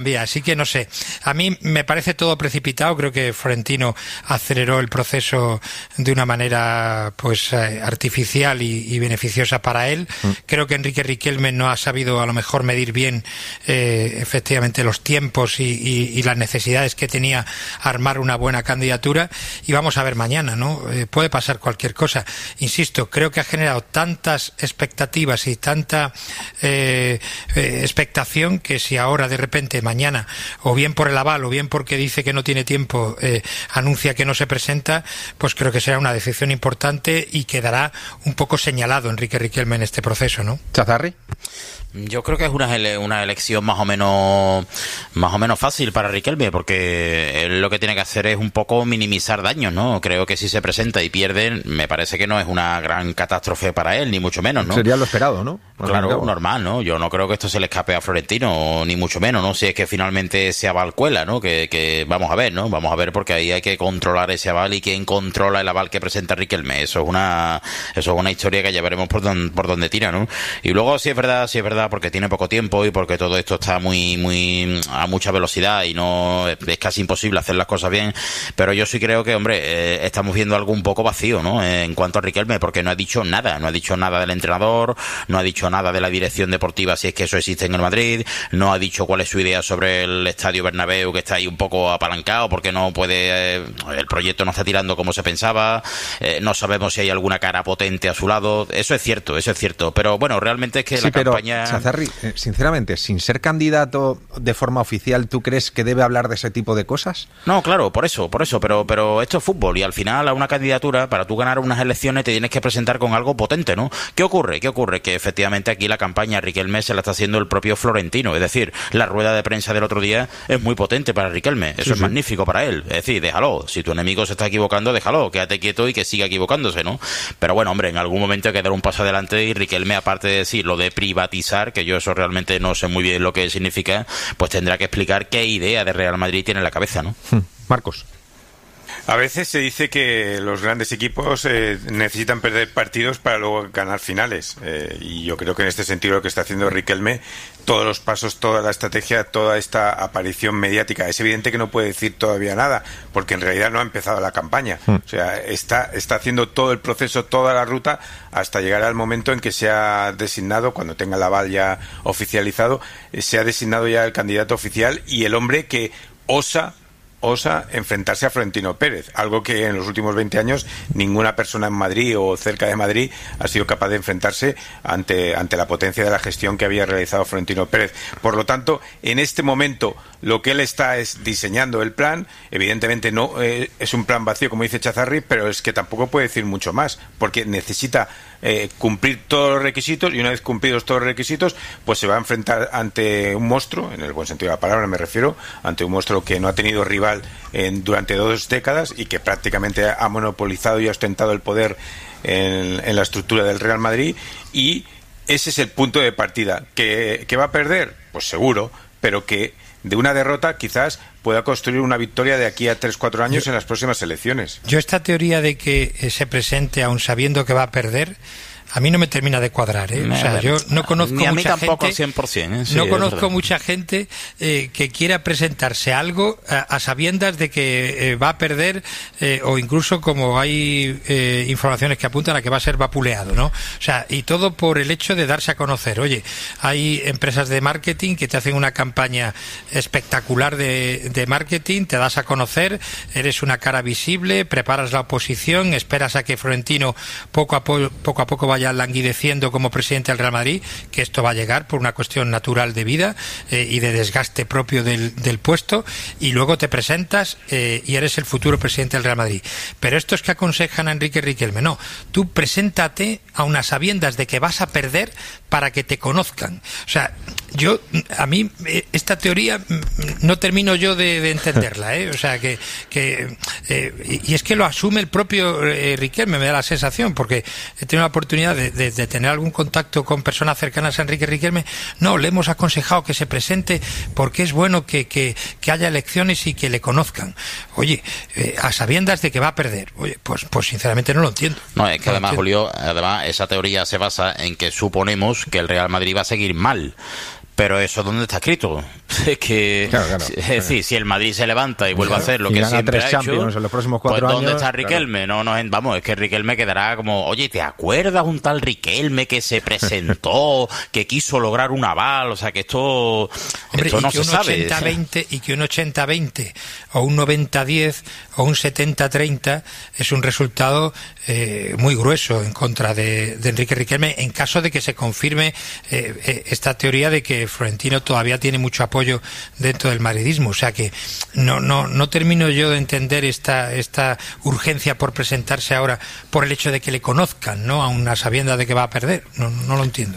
Así que no sé, a mí me parece todo precipitado. Creo que Florentino aceleró el proceso de una manera pues artificial y beneficiosa para él. Creo que Enrique Riquelme no ha sabido a lo mejor medir bien efectivamente los tiempos y las necesidades que tenía armar una buena candidatura, y vamos a ver mañana, ¿no? Puede pasar cualquier cosa. Insisto, creo que ha generado tantas expectativas y tanta expectación que si ahora de repente mañana, o bien por el aval o bien porque dice que no tiene tiempo, anuncia que no se presenta, pues creo que será una decepción importante y quedará un poco señalado Enrique Riquelme en este proceso, ¿no? Chazarri. Yo creo que es una elección más o menos fácil para Riquelme, porque él lo que tiene que hacer es un poco minimizar daños, ¿no? Creo que si se presenta y pierden, me parece que no es una gran catástrofe para él, ni mucho menos, ¿no? Sería lo esperado, ¿no? Claro, normal, ¿no? Yo no creo que esto se le escape a Florentino, ni mucho menos, ¿no? Si es que finalmente se aval cuela, ¿no? Que vamos a ver, ¿no? Vamos a ver, porque ahí hay que controlar ese aval, y quién controla el aval que presenta Riquelme. Eso es una historia que ya veremos por dónde tira, ¿no? Y luego sí es verdad, porque tiene poco tiempo y porque todo esto está muy a mucha velocidad y no es casi imposible hacer las cosas bien, pero yo sí creo que, hombre, estamos viendo algo un poco vacío, ¿no? En cuanto a Riquelme, porque no ha dicho nada del entrenador, no ha dicho nada de la dirección deportiva, si es que eso existe en el Madrid, no ha dicho cuál es su idea sobre el Estadio Bernabéu, que está ahí un poco apalancado porque no puede, el proyecto no está tirando como se pensaba, no sabemos si hay alguna cara potente a su lado. Eso es cierto, pero bueno, realmente es que sí, la pero, campaña... Chazarri, sinceramente, sin ser candidato de forma oficial, ¿tú crees que debe hablar de ese tipo de cosas? No, claro, por eso, pero esto es fútbol, y al final a una candidatura, para tú ganar unas elecciones, te tienes que presentar con algo potente, ¿no? ¿Qué ocurre? Que efectivamente aquí la campaña a Riquelme se la está haciendo el propio Florentino, es decir, la rueda de prensa del otro día es muy potente para Riquelme, eso es magnífico para él, es decir, déjalo, si tu enemigo se está equivocando, déjalo, quédate quieto y que siga equivocándose, ¿no? Pero bueno, hombre, en algún momento hay que dar un paso adelante, y Riquelme, aparte de decir lo de privatizar, que yo eso realmente no sé muy bien lo que significa, pues tendrá que explicar qué idea de Real Madrid tiene en la cabeza, ¿no? Marcos. A veces se dice que los grandes equipos necesitan perder partidos para luego ganar finales, y yo creo que en este sentido lo que está haciendo Riquelme, todos los pasos, toda la estrategia, toda esta aparición mediática, es evidente que no puede decir todavía nada, porque en realidad no ha empezado la campaña, o sea, está haciendo todo el proceso, toda la ruta, hasta llegar al momento en que se ha designado, cuando tenga el aval ya oficializado, se ha designado ya el candidato oficial y el hombre que osa enfrentarse a Florentino Pérez, algo que en los últimos 20 años ninguna persona en Madrid o cerca de Madrid ha sido capaz de enfrentarse ante la potencia de la gestión que había realizado Florentino Pérez. Por lo tanto, en este momento lo que él está es diseñando el plan. Evidentemente no es un plan vacío, como dice Chazarri, pero es que tampoco puede decir mucho más, porque necesita cumplir todos los requisitos, y una vez cumplidos todos los requisitos, pues se va a enfrentar ante un monstruo, en el buen sentido de la palabra me refiero, ante un monstruo que no ha tenido rival durante 2 décadas y que prácticamente ha monopolizado y ha ostentado el poder en la estructura del Real Madrid, y ese es el punto de partida. ¿Que va a perder? Pues seguro, pero que de una derrota quizás pueda construir una victoria de aquí a 3-4 años en las próximas elecciones. Yo esta teoría de que se presente aun sabiendo que va a perder, a mí no me termina de cuadrar, ¿eh? O sea, yo no conozco ni a mí mucha tampoco gente, al 100%, sí, no conozco mucha gente que quiera presentarse algo a sabiendas de que va a perder, o incluso como hay informaciones que apuntan a que va a ser vapuleado, ¿no? O sea, y todo por el hecho de darse a conocer. Oye, hay empresas de marketing que te hacen una campaña espectacular de marketing, te das a conocer, eres una cara visible, preparas la oposición, esperas a que Florentino poco a poco vaya languideciendo como presidente del Real Madrid, que esto va a llegar por una cuestión natural de vida y de desgaste propio del puesto, y luego te presentas y eres el futuro presidente del Real Madrid. Pero estos que aconsejan a Enrique Riquelme, no, tú preséntate a unas sabiendas de que vas a perder para que te conozcan. O sea, a mí esta teoría no termino yo de entenderla, ¿eh? O sea, y es que lo asume el propio Riquelme, me da la sensación, porque he tenido la oportunidad de tener algún contacto con personas cercanas a Enrique Riquelme. No, le hemos aconsejado que se presente porque es bueno que haya elecciones y que le conozcan. Oye, a sabiendas de que va a perder. Oye, pues sinceramente no lo entiendo. No, es que además, Julio, esa teoría se basa en que suponemos que el Real Madrid va a seguir mal. Pero eso ¿dónde está escrito? Es que, es decir, si el Madrid se levanta y vuelve a hacer lo que siempre ha hecho, en los próximos 4 pues ¿dónde años, está Riquelme? No, vamos, es que Riquelme quedará como, oye, ¿te acuerdas un tal Riquelme que se presentó, que quiso lograr un aval? O sea, que esto no se sabe. 80-20, y que un 80-20 o un 90-10 o un 70-30 es un resultado muy grueso en contra de Enrique Riquelme, en caso de que se confirme esta teoría de que Florentino todavía tiene mucho apoyo dentro del madridismo. O sea que no termino yo de entender esta urgencia por presentarse ahora por el hecho de que le conozcan, ¿no? Aun a sabiendas de que va a perder. No lo entiendo.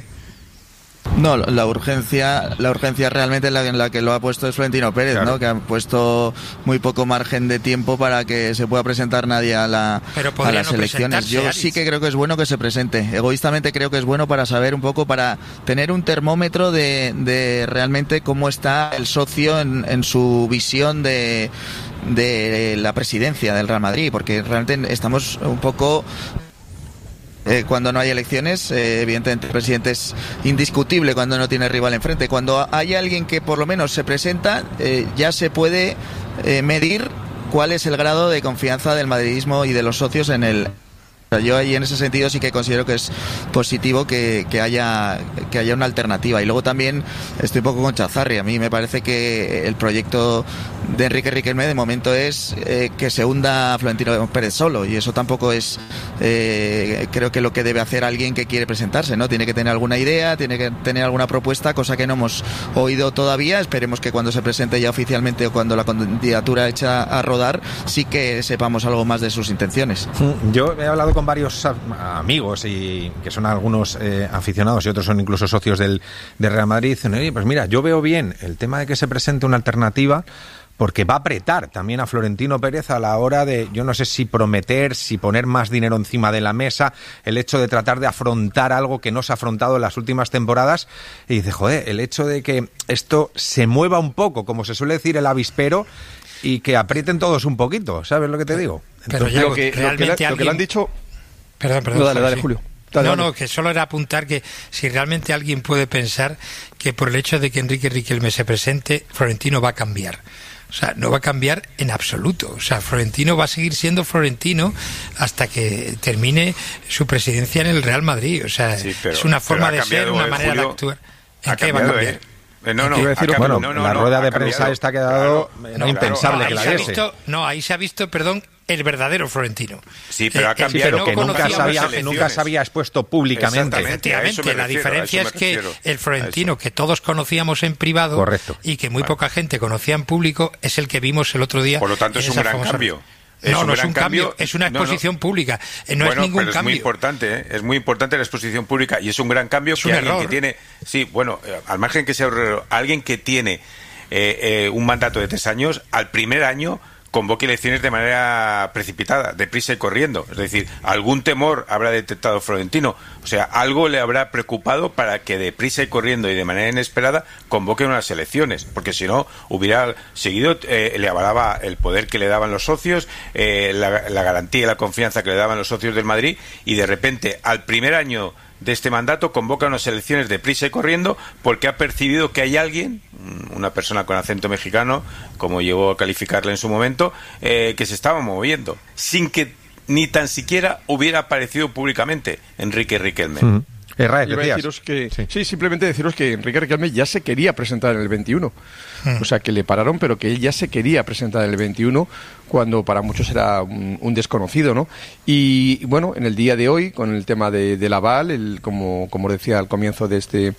No, la urgencia realmente en la que lo ha puesto es Florentino Pérez, claro, ¿no? Que ha puesto muy poco margen de tiempo para que se pueda presentar nadie a las elecciones. Yo sí que creo que es bueno que se presente. Egoístamente creo que es bueno para saber un poco, para tener un termómetro de realmente cómo está el socio en su visión de la presidencia del Real Madrid, porque realmente estamos un poco... cuando no hay elecciones, evidentemente el presidente es indiscutible cuando no tiene rival enfrente. Cuando hay alguien que por lo menos se presenta, ya se puede medir cuál es el grado de confianza del madridismo y de los socios en el... Yo ahí en ese sentido sí que considero que es positivo que haya una alternativa. Y luego también estoy un poco con Chazarri. A mí me parece que el proyecto de Enrique Riquelme de momento es que se hunda Florentino Pérez solo, y eso tampoco es creo que lo que debe hacer alguien que quiere presentarse, ¿no? Tiene que tener alguna idea, tiene que tener alguna propuesta, cosa que no hemos oído todavía. Esperemos que cuando se presente ya oficialmente o cuando la candidatura echa a rodar, sí que sepamos algo más de sus intenciones. Yo he hablado con varios amigos y que son algunos aficionados y otros son incluso socios del Real Madrid. Dicen, oye, pues mira, yo veo bien el tema de que se presente una alternativa, porque va a apretar también a Florentino Pérez a la hora de, yo no sé si prometer, si poner más dinero encima de la mesa, el hecho de tratar de afrontar algo que no se ha afrontado en las últimas temporadas. Y dice, joder, el hecho de que esto se mueva un poco, como se suele decir, el avispero, y que aprieten todos un poquito, ¿sabes lo que te digo? Entonces, pero ya, lo que le han dicho... Perdón, no, dale, sí. Julio. No, que solo era apuntar que si realmente alguien puede pensar que por el hecho de que Enrique Riquelme se presente, Florentino va a cambiar. O sea, no va a cambiar en absoluto. O sea, Florentino va a seguir siendo Florentino hasta que termine su presidencia en el Real Madrid. O sea, sí, es una forma de ser, una manera de actuar. ¿En qué va a cambiar? La rueda de prensa esta ha quedado impensable que la diese. Ahí se ha visto, el verdadero Florentino. Sí, pero ha cambiado, que nunca se había expuesto públicamente. Efectivamente, la diferencia es que el Florentino que todos conocíamos en privado, correcto, y que muy poca gente conocía en público, es el que vimos el otro día. Por lo tanto, es un gran cambio. No es un cambio, es una exposición pública. No es ningún cambio. Es muy importante la exposición pública, y es un gran cambio que alguien que tiene, al margen que sea alguien que tiene un mandato de 3 años, al primer año convoque elecciones de manera precipitada, deprisa y corriendo. Es decir, algún temor habrá detectado Florentino. O sea, algo le habrá preocupado para que deprisa y corriendo y de manera inesperada convoque unas elecciones. Porque si no, hubiera seguido, le avalaba el poder que le daban los socios, la garantía y la confianza que le daban los socios del Madrid, y de repente, al primer año de este mandato, convoca unas elecciones deprisa y corriendo porque ha percibido que hay alguien, una persona con acento mexicano, como llegó a calificarle en su momento, que se estaba moviendo, sin que ni tan siquiera hubiera aparecido públicamente Enrique Riquelme. Simplemente deciros que Enrique Riquelme ya se quería presentar en el 21. O sea, que le pararon, pero que él ya se quería presentar en el 21, cuando para muchos era un desconocido, ¿no? Y bueno, en el día de hoy, con el tema del aval, como decía al comienzo de este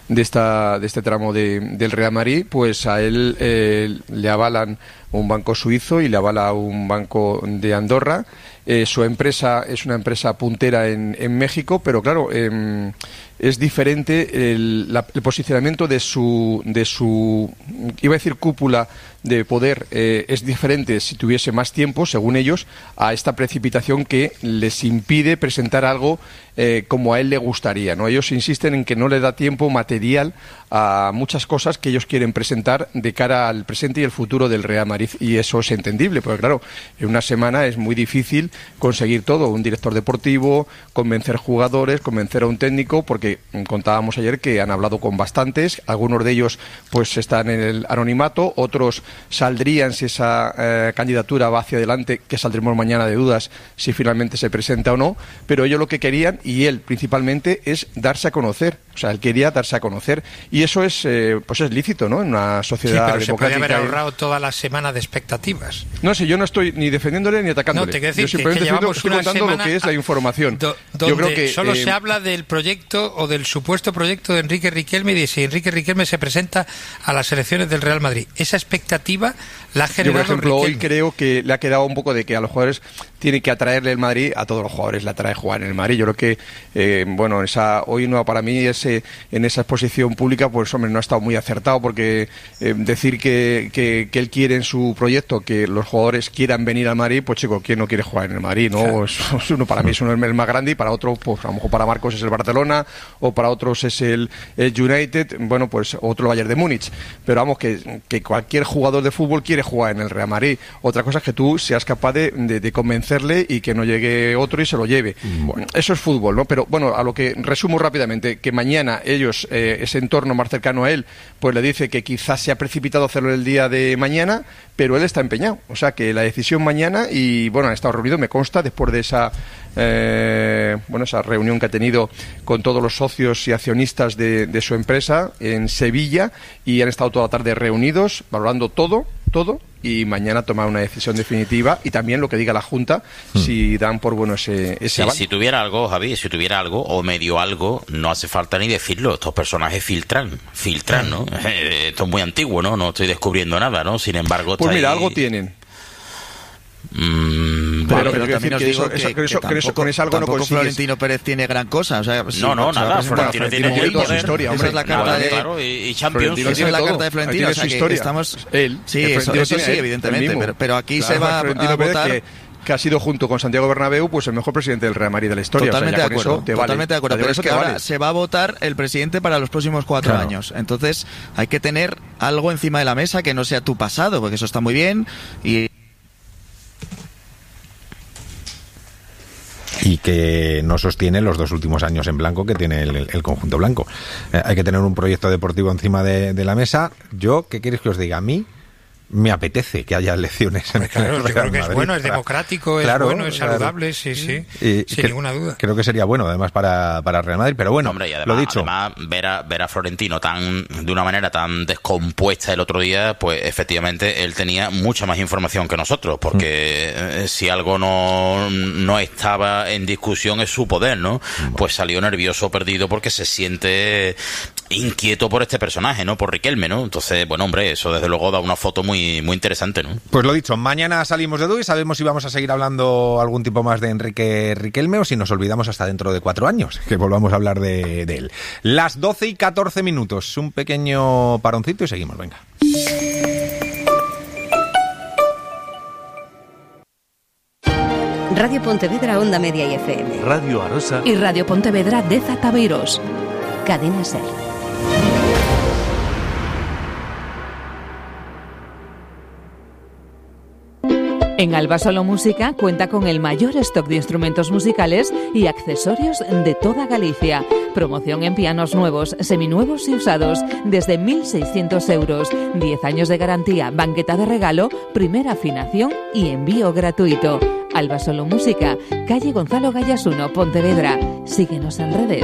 tramo del Real Madrid, pues a él le avalan un banco suizo y le avala un banco de Andorra. Su empresa es una empresa puntera en México, pero claro, es diferente el posicionamiento de su iba a decir cúpula de poder, es diferente si tuviese más tiempo, según ellos, a esta precipitación que les impide presentar algo como a él le gustaría, ¿no? Ellos insisten en que no le da tiempo material a muchas cosas que ellos quieren presentar de cara al presente y el futuro del Real Madrid, y eso es entendible, porque claro, en una semana es muy difícil conseguir todo, un director deportivo, convencer jugadores, convencer a un técnico, porque porque contábamos ayer que han hablado con bastantes, algunos de ellos pues están en el anonimato, otros saldrían si esa candidatura va hacia adelante, que saldremos mañana de dudas si finalmente se presenta o no, pero ellos lo que querían, y él principalmente, es darse a conocer. O sea, él quería darse a conocer, y eso es pues es lícito, ¿no? En una sociedad pero democrática. Se puede haber ahorrado toda la semana de expectativas. No sé, yo no estoy ni defendiéndole ni atacándole. No, te quiero decir yo simplemente estoy contando lo que es la información. Donde yo creo que solo se habla del proyecto o del supuesto proyecto de Enrique Riquelme, y de si Enrique Riquelme se presenta a las elecciones del Real Madrid. Esa expectativa la ha generado yo, por ejemplo, Riquelme. Hoy creo que le ha quedado un poco de que a los jugadores tiene que atraerle el Madrid, a todos los jugadores le atrae jugar en el Madrid. Yo creo que, bueno, hoy no, para mí en esa exposición pública, pues hombre, no ha estado muy acertado, porque decir que él quiere en su proyecto que los jugadores quieran venir al Madrid, pues chico, ¿quién no quiere jugar en el Madrid? ¿No? Uno, para mí es uno el más grande, y para otro, pues a lo mejor para Marcos es el Barcelona, o para otros es el United, bueno, pues otro el Bayern de Múnich. Pero vamos, que cualquier jugador de fútbol quiere jugar en el Real Madrid. Otra cosa es que tú seas capaz de convencerle y que no llegue otro y se lo lleve. Bueno, eso es fútbol, ¿no? Pero bueno, a lo que resumo rápidamente, que mañana ellos, ese entorno más cercano a él, pues le dice que quizás se ha precipitado hacerlo el día de mañana, pero él está empeñado. O sea, que la decisión mañana, y bueno, han estado reunidos, me consta, después de esa esa reunión que ha tenido con todos los socios y accionistas de su empresa en Sevilla, y han estado toda la tarde reunidos, valorando todo, y mañana tomar una decisión definitiva, y también lo que diga la Junta, si dan por bueno ese aval. Si tuviera algo, Javi, o medio algo, no hace falta ni decirlo. Estos personajes filtran, ¿no? Esto es muy antiguo, ¿no? No estoy descubriendo nada, ¿no? Sin embargo, pues mira, algo tienen. Pero también os digo que con eso algo no consigues. Florentino Pérez tiene gran cosa. O sea, nada. Florentino tiene toda historia. Esa es la carta y Champions. Esa es la carta de Florentino. O sea, que estamos... Sí, eso sí, evidentemente. Pero aquí se va a votar... Que ha sido, junto con Santiago Bernabéu, pues el mejor presidente del Real Madrid de la historia. Totalmente de acuerdo. Pero es que ahora se va a votar el presidente para los próximos 4 años. Entonces hay que tener algo encima de la mesa que no sea tu pasado, porque eso está muy bien y que no sostiene los 2 últimos años en blanco que tiene el conjunto blanco. Hay que tener un proyecto deportivo encima de la mesa. Yo, ¿qué queréis que os diga? A mí me apetece que haya elecciones en el Real Madrid. Yo creo que es bueno, es democrático, es bueno, es saludable, sí, sin ninguna duda. Creo que sería bueno, además, para Real Madrid, pero bueno, hombre, y además, lo dicho. Además, ver a Florentino de una manera tan descompuesta el otro día, pues efectivamente él tenía mucha más información que nosotros, porque si algo no estaba en discusión es su poder, ¿no? Pues salió nervioso, perdido, porque se siente inquieto por este personaje, ¿no? Por Riquelme, ¿no? Entonces, bueno, hombre, eso desde luego da una foto muy interesante, ¿no? Pues lo dicho, mañana salimos de duda y sabemos si vamos a seguir hablando algún tipo más de Enrique Riquelme o si nos olvidamos hasta dentro de 4 años, que volvamos a hablar de él. Las 12:14, un pequeño paroncito y seguimos, venga. Radio Pontevedra, Onda Media y FM. Radio Arosa. Y Radio Pontevedra, Deza Tabeiros. Cadena SER. En Alba Solo Música cuenta con el mayor stock de instrumentos musicales y accesorios de toda Galicia. Promoción en pianos nuevos, seminuevos y usados desde 1.600 euros. 10 años de garantía, banqueta de regalo, primera afinación y envío gratuito. Alba Solo Música, calle Gonzalo Gallas 1, Pontevedra. Síguenos en redes.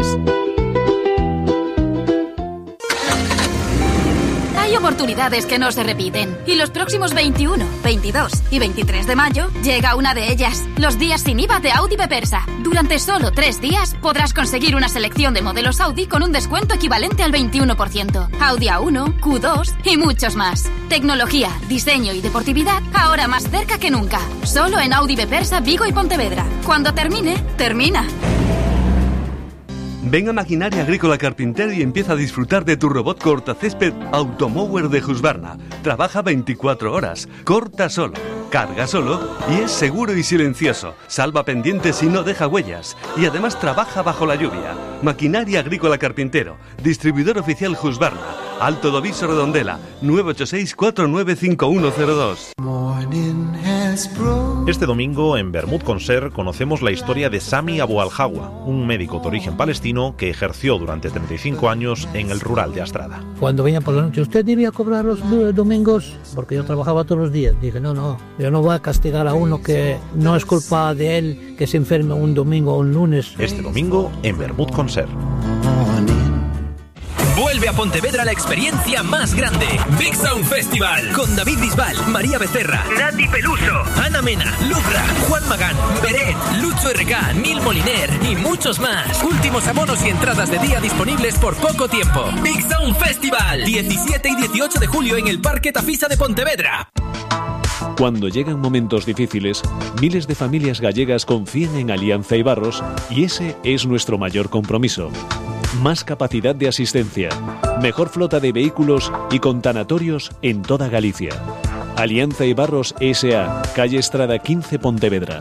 Hay oportunidades que no se repiten y los próximos 21, 22 y 23 de mayo llega una de ellas, los días sin IVA de Audi Bepersa. Durante solo 3 días podrás conseguir una selección de modelos Audi con un descuento equivalente al 21%. Audi A1, Q2 y muchos más. Tecnología, diseño y deportividad ahora más cerca que nunca. Solo en Audi Bepersa, Vigo y Pontevedra. Cuando termine, termina. Ven a Maquinaria Agrícola Carpintero y empieza a disfrutar de tu robot cortacésped Automower de Husqvarna. Trabaja 24 horas, corta solo, carga solo y es seguro y silencioso. Salva pendientes y no deja huellas. Y además trabaja bajo la lluvia. Maquinaria Agrícola Carpintero, distribuidor oficial Husqvarna. Alto Doviso Redondela, 986 495102. Este domingo, en Bermud Concert, conocemos la historia de Sami Abu Al-Hawa, un médico de origen palestino que ejerció durante 35 años en el rural de Astrada. Cuando venía por la noche, ¿usted debía cobrar los domingos? Porque yo trabajaba todos los días. Dije, no, yo no voy a castigar a uno que no es culpa de él que se enferme un domingo o un lunes. Este domingo, en Bermud Concert. Vuelve a Pontevedra la experiencia más grande. Big Sound Festival. Con David Bisbal, María Becerra, Nati Peluso, Ana Mena, Lubra, Juan Magán, Beret, Lucho RK, Nil Moliner y muchos más. Últimos abonos y entradas de día disponibles por poco tiempo. Big Sound Festival. 17 y 18 de julio en el Parque Tafisa de Pontevedra. Cuando llegan momentos difíciles, miles de familias gallegas confían en Alianza Ibarros y ese es nuestro mayor compromiso. Más capacidad de asistencia, mejor flota de vehículos y con tanatorios en toda Galicia. Alianza Ibarros S.A., calle Estrada 15, Pontevedra.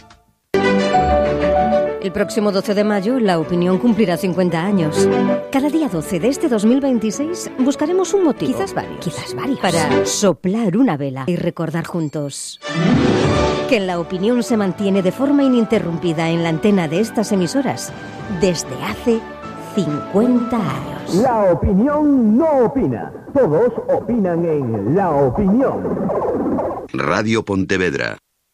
El próximo 12 de mayo, La Opinión cumplirá 50 años. Cada día 12 de este 2026 buscaremos un motivo, quizás varios, para soplar una vela y recordar juntos que La Opinión se mantiene de forma ininterrumpida en la antena de estas emisoras desde hace 50 años. La Opinión no opina. Todos opinan en La Opinión. Radio Pontevedra.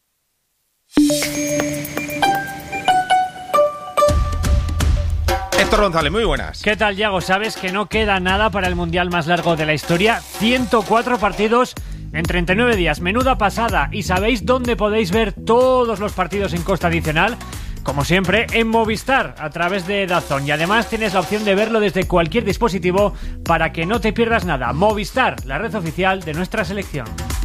Héctor González, muy buenas. ¿Qué tal, Yago? Sabes que no queda nada para el mundial más largo de la historia. 104 partidos en 39 días. Menuda pasada. ¿Y sabéis dónde podéis ver todos los partidos en costa adicional? Como siempre, en Movistar, a través de DAZN. Y además tienes la opción de verlo desde cualquier dispositivo para que no te pierdas nada. Movistar, la red oficial de nuestra selección.